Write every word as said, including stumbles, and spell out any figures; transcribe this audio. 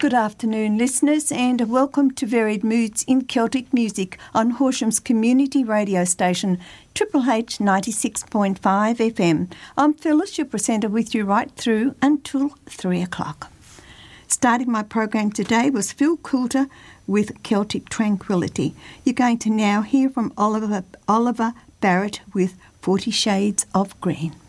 Good afternoon, listeners, and welcome to Varied Moods in Celtic Music on Horsham's community radio station, Triple H ninety-six point five F M. I'm Phyllis, your presenter, with you right through until three o'clock. Starting my program today was Phil Coulter with Celtic Tranquility. You're going to now hear from Oliver, Oliver Barrett with Forty Shades of Green.